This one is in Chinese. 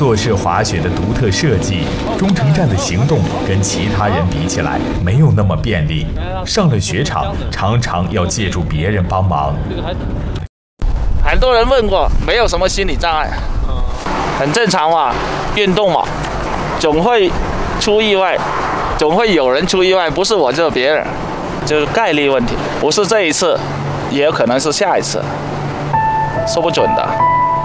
坐式滑雪的独特设计，中程站的行动跟其他人比起来没有那么便利，上了雪场常常要借助别人帮忙。 很多人问过，没有什么心理障碍，很正常嘛，运动嘛，总会出意外，总会有人出意外，不是我就是别人，就是概率问题，不是这一次，也有可能是下一次，说不准的。